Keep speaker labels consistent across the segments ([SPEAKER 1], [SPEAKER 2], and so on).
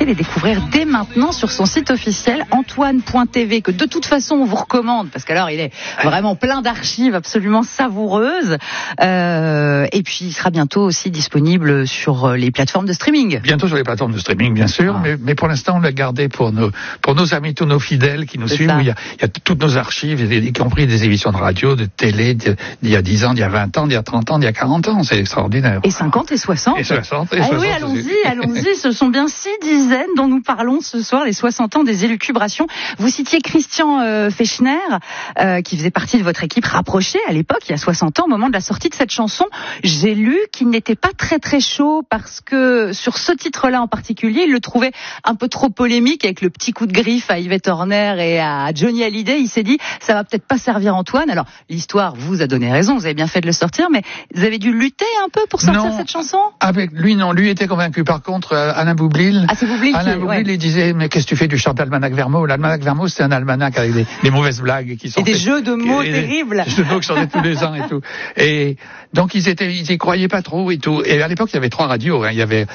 [SPEAKER 1] pouvez les découvrir dès maintenant sur son site officiel antoine.tv, que de toute façon on vous recommande parce qu'alors il est vraiment plein d'archives absolument savoureuses. Et puis il sera bientôt aussi disponible sur les plateformes de streaming.
[SPEAKER 2] Bientôt sur les plateformes de streaming, bien sûr, mais pour l'instant on l'a gardé pour nos amis, tous nos fidèles qui nous suivent. Il y a toutes nos archives, y compris des émissions de radio, de télé, d'il y a 10 ans, d'il y a 20 ans, d'il y a 30 ans, d'il y a 40 ans. C'est extraordinaire.
[SPEAKER 1] Et 50 et 60.
[SPEAKER 2] Et 60 et 60.
[SPEAKER 1] Oui, allons-y. Ce sont bien 6 dizaines dont nous parlons ce soir, les 60 ans des élucubrations. Vous citiez Christian Fechner, qui faisait partie de votre équipe rapprochée à l'époque, il y a 60 ans, au moment de la sortie de cette chanson. J'ai lu qu'il n'était pas très très chaud parce que sur ce titre-là en particulier, il le trouvait un peu trop polémique avec le petit coup de griffe à Yvette Horner et à Johnny Hallyday. Il s'est dit, ça va peut-être pas servir Antoine. Alors, l'histoire vous a donné raison, vous avez bien fait de le sortir, mais vous avez dû lutter un peu pour sortir cette chanson?
[SPEAKER 2] Avec lui, non. Lui était convaincu. Par contre, Alain Boublil.
[SPEAKER 1] Ah, c'est Boublil.
[SPEAKER 2] Alain Boublil, il disait, mais qu'est-ce que tu fais du chant d'Almanach Vermeau? L'Almanach Vermeau, c'est un almanach avec des mauvaises blagues qui sont.
[SPEAKER 1] Et des jeux de mots terribles.
[SPEAKER 2] Des jeux de mots qui sortaient tous les ans et tout. Et donc, ils y croyaient pas trop et tout. Et à l'époque, il y avait 3 radios, hein. Il y avait,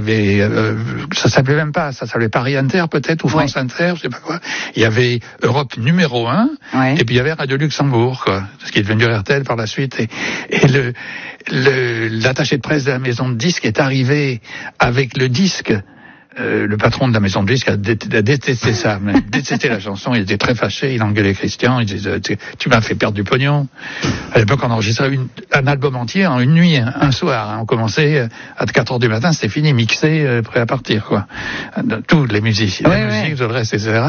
[SPEAKER 2] ça s'appelait même pas, ça s'appelait Paris Inter, peut-être, ou France Inter, je sais pas quoi. Il y avait Europe numéro 1. Et puis il y avait Radio Luxembourg, quoi. Ce qui est devenu RTL par la suite. Et l'attaché de presse de la maison de disques est arrivé avec le disque. Le patron de la maison de disques a détesté ça, détesté la chanson. Il était très fâché, il engueulait Christian, il disait tu m'as fait perdre du pognon. À l'époque, on enregistrait un album entier en une nuit, un soir. On commençait à 4h du matin, c'était fini, mixé, prêt à partir, quoi. Tous les musiques, tout le reste, etc.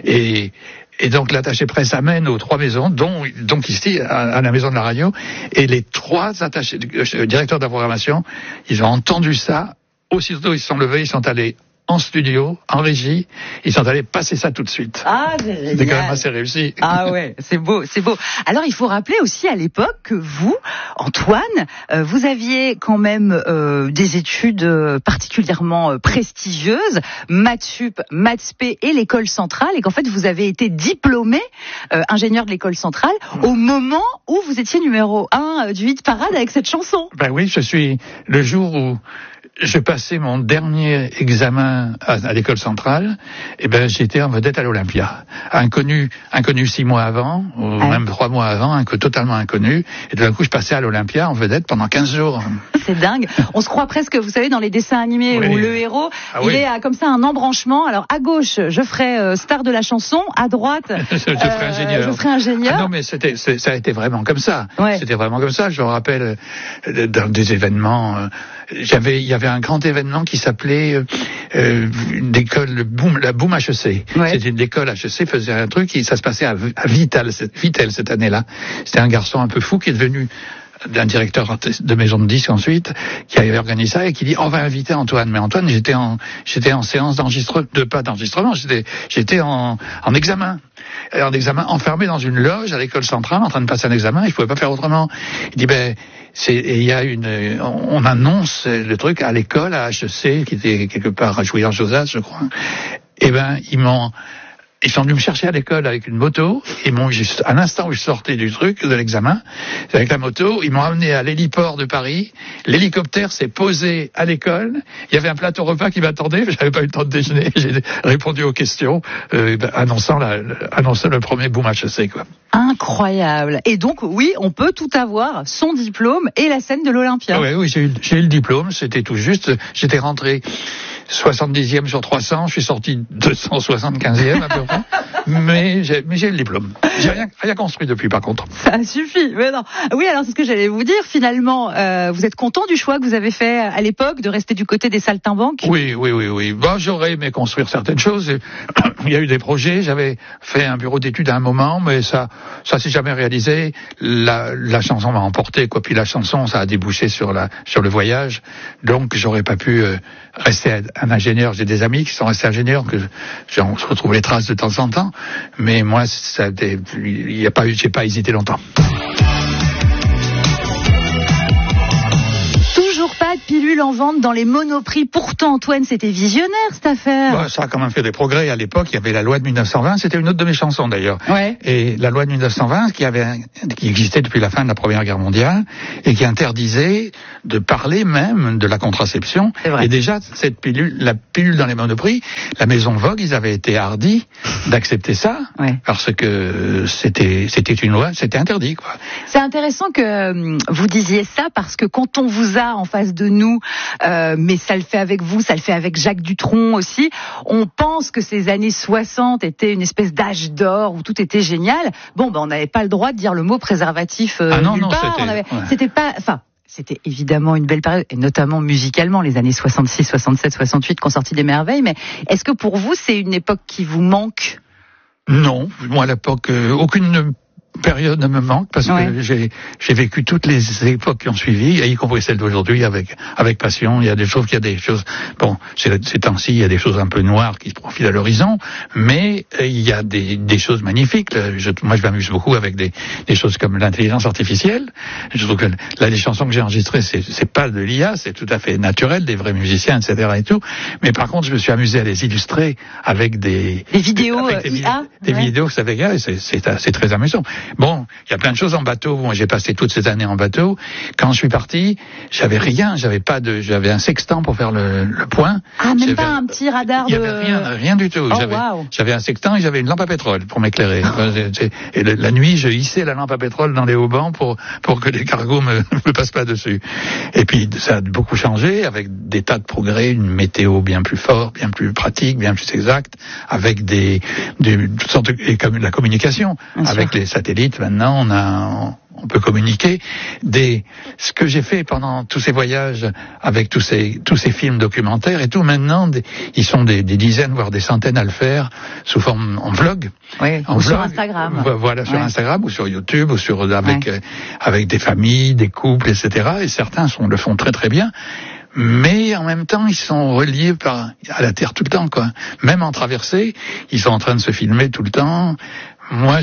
[SPEAKER 2] Et donc l'attaché presse amène aux 3 maisons, donc ici à la maison de la radio, et les 3 attachés, directeurs de la programmation, ils ont entendu ça. Aussitôt ils se sont levés, ils sont allés en studio, en régie, ils sont allés passer ça tout de suite.
[SPEAKER 1] Ah, c'est
[SPEAKER 2] c'était quand même assez réussi.
[SPEAKER 1] Ah ouais, c'est beau. Alors il faut rappeler aussi à l'époque que vous, Antoine, vous aviez quand même des études particulièrement prestigieuses, Maths Sup, Maths Spé et l'école centrale, et qu'en fait vous avez été diplômé ingénieur de l'école centrale au moment où vous étiez numéro 1 du hit parade avec cette chanson.
[SPEAKER 2] Ben oui, je suis le jour où je passais mon dernier examen à l'école centrale, et ben j'étais en vedette à l'Olympia. Inconnu 6 mois avant, ou même 3 mois avant, totalement inconnu. Et d'un coup, je passais à l'Olympia en vedette pendant 15 jours.
[SPEAKER 1] C'est dingue. On se croit presque, vous savez, dans les dessins animés où le héros, il est comme ça un embranchement. Alors à gauche, je ferai star de la chanson. À droite,
[SPEAKER 2] je ferai ingénieur. Ah non, mais ça a été vraiment comme ça. Ouais. C'était vraiment comme ça. Je me rappelle dans des événements. Il y avait un grand événement qui s'appelait l'école la Boom HEC. Ouais. C'était une école HEC, faisait un truc, ça se passait à Vitel cette année-là. C'était un garçon un peu fou qui est devenu d'un directeur de maison de disques ensuite, qui avait organisé ça et qui dit on va inviter Antoine. Mais Antoine, j'étais en séance d'enregistrement, j'étais en examen. En examen, enfermé dans une loge à l'école centrale, en train de passer un examen, et je pouvais pas faire autrement. Il dit on annonce le truc à l'école, à HEC, qui était quelque part à Jouy-en-Josas, je crois. Et ils sont venus me chercher à l'école avec une moto, et à l'instant où je sortais du truc, de l'examen, avec la moto, ils m'ont amené à l'héliport de Paris, l'hélicoptère s'est posé à l'école, il y avait un plateau repas qui m'attendait, mais j'avais pas eu le temps de déjeuner, j'ai répondu aux questions, annonçant le premier Boom HEC, quoi.
[SPEAKER 1] Incroyable. Et donc, oui, on peut tout avoir, son diplôme et la scène de l'Olympia.
[SPEAKER 2] Oui, j'ai eu le diplôme, c'était tout juste, j'étais rentré 70e sur 300, je suis sorti 275e à peu près, mais j'ai le diplôme. J'ai rien construit depuis, par contre.
[SPEAKER 1] Ça suffit, mais non. Oui, alors c'est ce que j'allais vous dire, finalement, vous êtes content du choix que vous avez fait à l'époque, de rester du côté des saltimbanques?
[SPEAKER 2] Oui. J'aurais aimé construire certaines choses. Il y a eu des projets, j'avais fait un bureau d'études à un moment, mais ça s'est jamais réalisé. La chanson m'a emporté, quoi. Puis la chanson, ça a débouché sur le voyage. Donc, j'aurais pas pu rester un ingénieur. J'ai des amis qui sont restés ingénieurs, on se retrouve les traces de temps en temps. Mais moi, j'ai pas hésité longtemps.
[SPEAKER 1] Toujours pas de pilules en vente dans les Monoprix. Pourtant, Antoine, c'était visionnaire cette affaire.
[SPEAKER 2] Bah, ça a quand même fait des progrès. À l'époque, il y avait la loi de 1920. C'était une autre de mes chansons d'ailleurs.
[SPEAKER 1] Ouais.
[SPEAKER 2] Et la loi de 1920, qui existait depuis la fin de la Première Guerre mondiale et qui interdisait de parler même de la contraception. Et déjà, la pilule dans les Monoprix, la maison Vogue, ils avaient été hardis d'accepter ça, parce que c'était une loi, c'était interdit, quoi.
[SPEAKER 1] C'est intéressant que vous disiez ça, parce que quand on vous a en face de nous, mais ça le fait avec vous, ça le fait avec Jacques Dutronc aussi, on pense que ces années 60 étaient une espèce d'âge d'or où tout était génial. Bon, on n'avait pas le droit de dire le mot préservatif nulle part. C'était pas, enfin. C'était évidemment une belle période, et notamment musicalement, les années 66, 67, 68 qui ont sorti des merveilles. Mais est-ce que pour vous, c'est une époque qui vous manque ?
[SPEAKER 2] Non, moi à l'époque, aucune période ne me manque, parce que j'ai vécu toutes les époques qui ont suivi, y compris celle d'aujourd'hui, avec passion. Il y a des choses, bon, ces temps-ci, il y a des choses un peu noires qui se profilent à l'horizon, mais il y a des choses magnifiques. Moi, je m'amuse beaucoup avec des choses comme l'intelligence artificielle. Je trouve que là, les chansons que j'ai enregistrées, c'est pas de l'IA, c'est tout à fait naturel, des vrais musiciens, etc. et tout. Mais par contre, je me suis amusé à les illustrer avec des
[SPEAKER 1] vidéos IA,
[SPEAKER 2] des vidéos, ça fait et c'est très amusant. Bon, il y a plein de choses en bateau. Moi, j'ai passé toutes ces années en bateau. Quand je suis parti, j'avais rien. J'avais un sextant pour faire le point.
[SPEAKER 1] Ah, même pas un petit radar
[SPEAKER 2] de... Il y avait rien du tout. J'avais un sextant et j'avais une lampe à pétrole pour m'éclairer. Et la nuit, je hissais la lampe à pétrole dans les haubans pour que les cargos me passent pas dessus. Et puis, ça a beaucoup changé avec des tas de progrès, une météo bien plus forte, bien plus pratique, bien plus exacte, avec toutes sortes et comme la communication, avec les satellites. Maintenant, on peut communiquer. Ce que j'ai fait pendant tous ces voyages avec tous ces films documentaires et tout, maintenant, ils sont des dizaines, voire des centaines à le faire sous forme en vlog.
[SPEAKER 1] Oui, sur Instagram.
[SPEAKER 2] Voilà, sur Instagram ou sur YouTube ou avec des familles, des couples, etc. Et certains le font très très bien. Mais en même temps, ils sont reliés à la Terre tout le temps, quoi. Même en traversée, ils sont en train de se filmer tout le temps. Moi,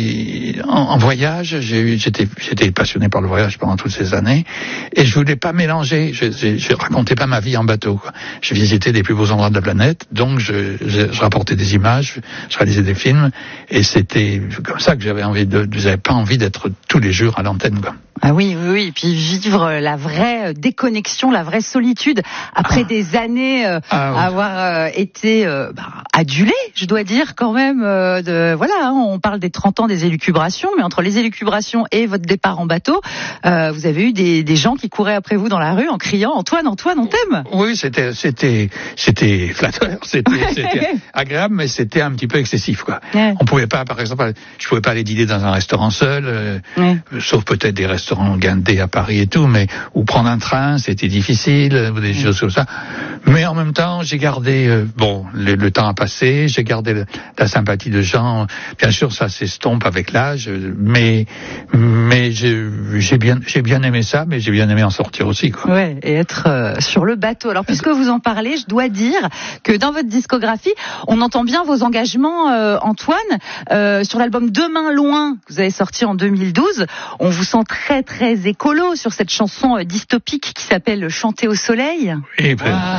[SPEAKER 2] en voyage, j'étais passionné par le voyage pendant toutes ces années, et je voulais pas mélanger. Je racontais pas ma vie en bateau, quoi. Je visitais des plus beaux endroits de la planète, donc je rapportais des images, je réalisais des films, et c'était comme ça que j'avais pas envie d'être tous les jours à l'antenne, quoi.
[SPEAKER 1] Ah oui, et puis vivre la vraie déconnexion, la vraie solitude, après des années avoir été adulé, je dois dire quand même. On parle des 30 ans des élucubrations, mais entre les élucubrations et votre départ en bateau, vous avez eu des gens qui couraient après vous dans la rue en criant « Antoine, on t'aime !»
[SPEAKER 2] Oui, c'était flatteur, c'était agréable, mais c'était un petit peu excessif, quoi. Ouais. On pouvait pas, par exemple, je pouvais pas aller dîner dans un restaurant seul, sauf peut-être des restaurants guindés à Paris et tout, ou prendre un train, c'était difficile, ou des choses comme ça. Mais en même temps, j'ai gardé, le temps a passé, j'ai gardé la sympathie de gens. Bien sûr, ça s'estompe avec l'âge, mais j'ai bien aimé ça, mais j'ai bien aimé en sortir aussi, quoi.
[SPEAKER 1] Ouais, et être sur le bateau. Alors, puisque vous en parlez, je dois dire que dans votre discographie, on entend bien vos engagements, Antoine. Sur l'album Demain loin, que vous avez sorti en 2012, on vous sent très très écolo sur cette chanson dystopique qui s'appelle Chanter au soleil.
[SPEAKER 2] Et